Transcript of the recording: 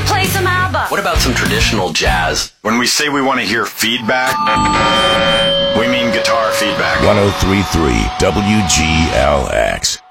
should play some ABBA. What about some traditional jazz? When we say we want to hear feedback, we mean guitar feedback. 103.3 WGLX.